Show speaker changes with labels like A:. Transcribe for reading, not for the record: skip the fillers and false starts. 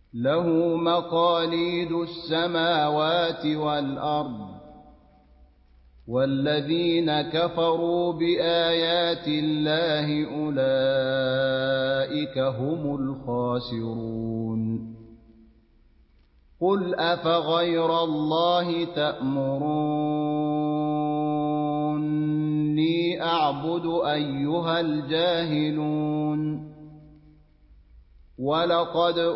A: له مقاليد السماوات والأرض والذين كفروا بآيات الله أولئك هم الخاسرون قل أفغير الله تأمروني أعبد أيها الجاهلون ولقد